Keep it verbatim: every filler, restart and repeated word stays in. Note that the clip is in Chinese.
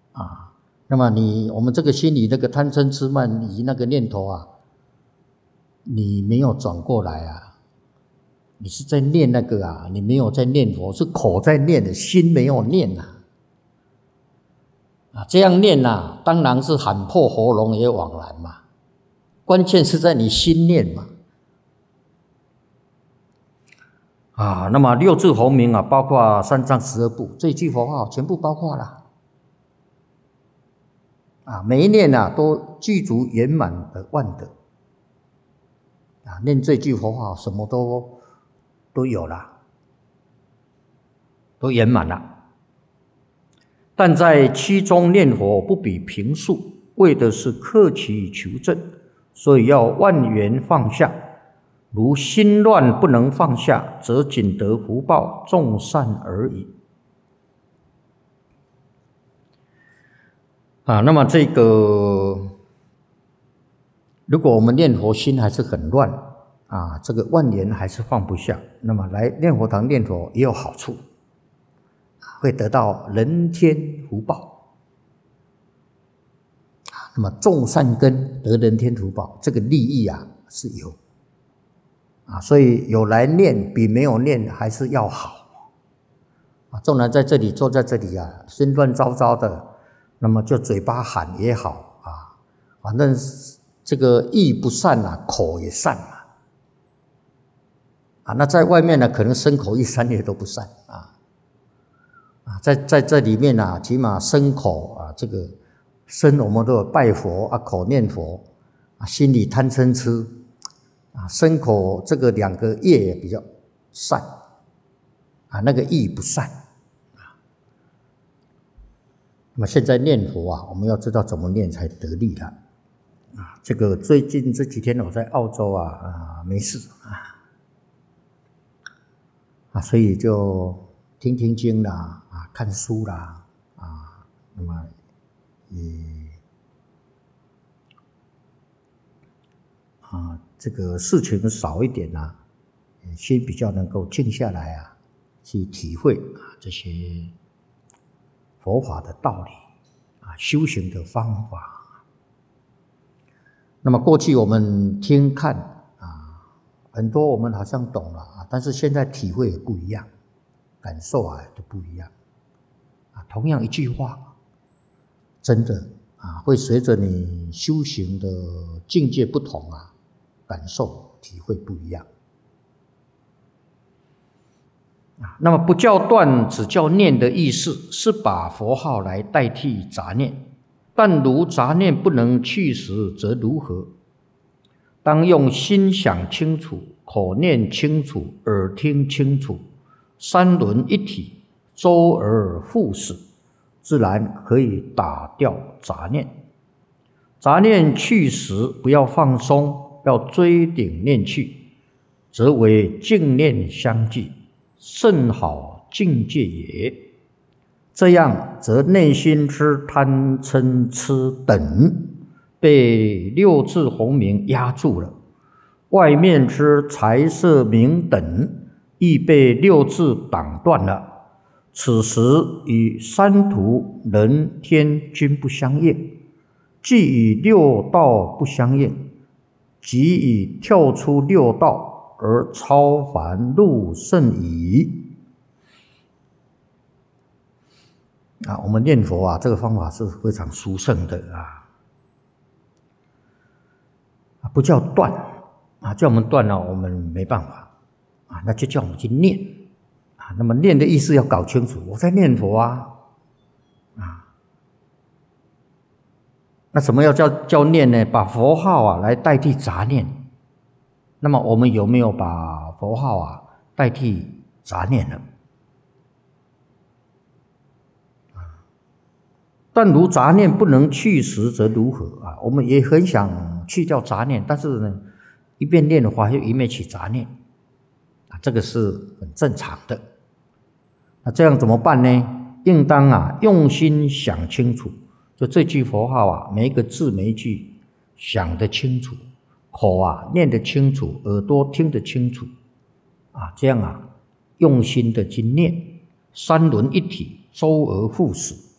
啊。那么你我们这个心里那个贪嗔痴慢疑那个念头啊，你没有转过来啊，你是在念那个啊，你没有在念佛，是口在念的，心没有念啊。啊，这样念啊，当然是喊破喉咙也枉然嘛。关键是在你心念嘛。啊，那么六字洪名啊，包括三藏十二部，这一句佛号全部包括了。啊，每一念啊都具足圆满的万德。啊，念这句佛号，什么都都有了，都圆满了。但在其中念佛不比平数，为的是克其求证，所以要万缘放下。如心乱不能放下，则仅得福报众善而已。啊，那么这个，如果我们念佛心还是很乱啊，这个万缘还是放不下，那么来念佛堂念佛也有好处，会得到人天福报。那么种善根得人天福报，这个利益啊是有啊，所以有来念比没有念还是要好啊。纵然在这里坐在这里啊，心乱糟糟的，那么就嘴巴喊也好啊，反正这个意不善啊，口也善嘛啊。那在外面呢，可能身口意三业都不善啊啊，在在这里面啊，起码身口啊，这个身我们都有拜佛啊，口念佛啊，心里贪嗔痴啊，身口这个两个业也比较善啊，那个意不善啊。那么现在念佛啊，我们要知道怎么念才得力了啊。这个最近这几天我在澳洲啊啊没事啊啊，所以就听听经啦啊，看书啦啊，那么也啊，这个事情少一点啊，心比较能够静下来啊，去体会啊这些佛法的道理啊，修行的方法。那么过去我们听看啊，很多我们好像懂了啊，但是现在体会也不一样，感受啊都不一样啊。同样一句话，真的啊，会随着你修行的境界不同啊，感受体会不一样啊。那么不叫断，只叫念的意思，是把佛号来代替杂念。但如杂念不能去时，则如何？当用心想清楚，口念清楚，耳听清楚，三轮一体，周而复始，自然可以打掉杂念。杂念去时，不要放松，要追顶念去，则为净念相继，甚好境界也。这样则内心之贪嗔痴等被六字洪名压住了，外面之财色名等亦被六字挡断了。此时与三途人天均不相应，既与六道不相应，即已跳出六道而超凡入圣矣。啊，我们念佛啊，这个方法是非常殊胜的啊，不叫断啊，叫我们断了，我们没办法啊，那就叫我们去念啊。那么念的意思要搞清楚，我在念佛啊啊。那什么要叫叫念呢？把佛号啊来代替杂念。那么我们有没有把佛号啊代替杂念呢？但如杂念不能去时，则如何啊？我们也很想去掉杂念，但是呢，一边念的话，又一面起杂念啊，这个是很正常的。那这样怎么办呢？应当啊，用心想清楚，就这句佛号啊，每一个字每一句想得清楚，口啊念得清楚，耳朵听得清楚啊，这样啊，用心的去念，三轮一体，周而复始。